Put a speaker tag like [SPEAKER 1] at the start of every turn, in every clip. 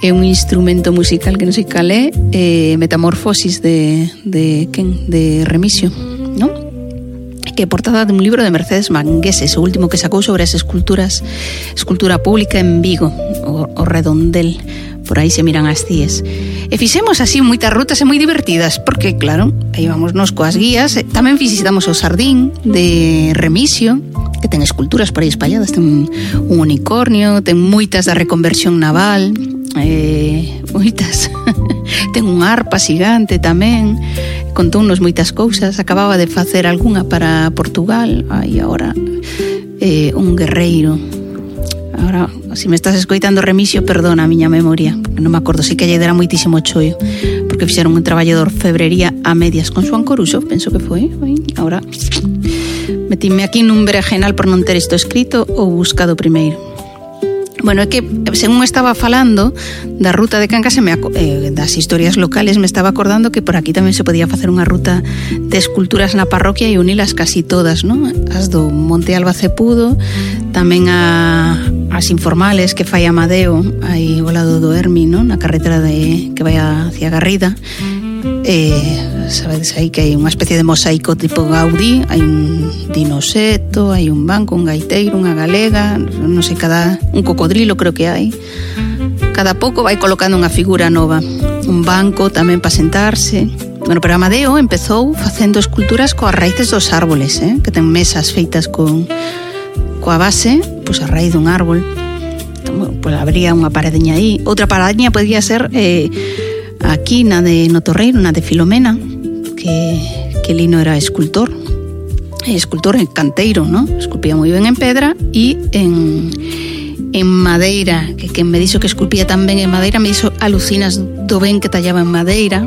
[SPEAKER 1] é un instrumento musical que non sei cal é, Metamorfosis de Remixio, non? Que é portada de un libro de Mercedes Mangueses, o último que sacou sobre as escultura pública en Vigo, o Redondel. Por aí se miran as cíes. E fixemos así moitas rutas e moi divertidas, porque claro, aí vamos nos coas guías. Tamén visitamos o Sardín de Remixio, que ten esculturas por aí espalladas, ten un unicornio, ten moitas da reconversión naval, moitas. Ten un arpa xigante tamén, contounos moitas cousas. Acababa de facer algunha para Portugal, aí agora un guerreiro. Ahora, se me estás escoitando, Remixio, perdona a miña memoria, porque non me acordo, sei que lle dera moitísimo chollo, porque fixeron un traballo de orfebrería a medias con Xoán Coruxo, penso que foi. Ahora, metíme aquí nun berenjenal por non ter isto escrito ou buscado primeiro. Bueno, é que, según estaba falando da ruta de Cangas, das historias locales, me estaba acordando que por aquí tamén se podía facer unha ruta de esculturas na parroquia e unilas casi todas, non? As do Monte Alba Cepudo, tamén as informales que fai Amadeo, aí ao lado do Hermi, non? Na carretera que vai hacia Garrida. Sabedes aí que hai unha especie de mosaico tipo Gaudí, hai un dinoseto, hai un banco, un gaiteiro, unha galega, non sei, un cocodrilo creo que hai. Cada pouco vai colocando unha figura nova, un banco tamén para sentarse. Bueno, pero Amadeo empezou facendo esculturas coas raíces dos árboles, que ten mesas feitas coa base, pois a raíz dun árbol. Entón, pois habría unha paradeña aí. Outra paradeña podría ser aquí na de Notorreiro, na de Filomena, que Lino era escultor e canteiro, ¿no? Esculpía moi ben en pedra e en madeira, que quen me dixo que esculpía tan ben en madeira me dixo alucinas do ben que tallaba en madeira.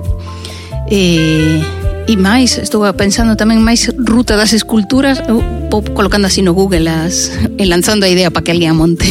[SPEAKER 1] E máis, estou pensando tamén máis ruta das esculturas, colocando así no Google lanzando a idea para que alguén a monte.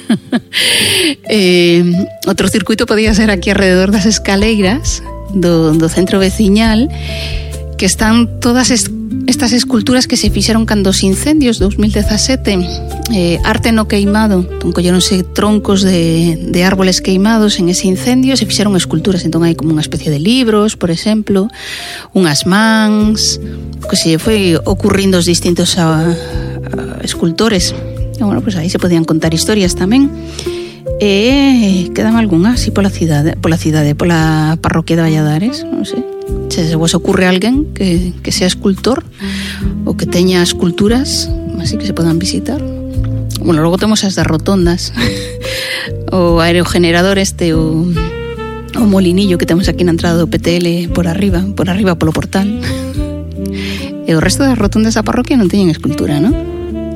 [SPEAKER 1] Outro circuito podía ser aquí alrededor das escaleiras do centro veciñal, que están todas estas esculturas que se fixeron cando os incendios 2017, arte no queimado. Entón colleronse troncos de árboles queimados en ese incendio, se fixeron esculturas. Entón hai como unha especie de libros, por exemplo, unhas mans, que se foi ocurrindo os distintos escultores. E, bueno, pues aí se podían contar historias tamén. E quedan algunhas así pola parroquia de Valladares, non sei. Se vos ocurre alguén que sea escultor ou que teña esculturas así que se podan visitar. Bueno, logo temos as das rotondas, o aerogenerador o molinillo que temos aquí na entrada do PTL por arriba polo portal. E o resto das rotondas da parroquia non teñen escultura, non?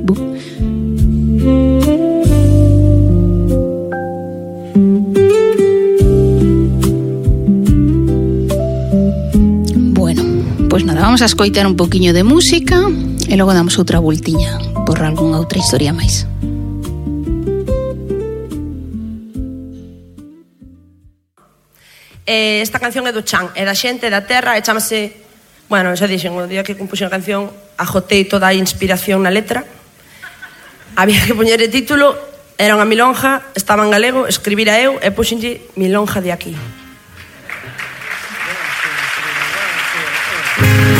[SPEAKER 1] Pois nada, vamos a escoitar un poquinho de música e logo damos outra voltiña por algunha outra historia máis.
[SPEAKER 2] Esta canción é do Chan, é da xente da terra e chamase, bueno, xa dixen, o día que compuxen a canción ajotei toda a inspiración na letra. Había que poñer o título, era unha milonja, estaba en galego, escribira eu e puxenlle Milonja de aquí.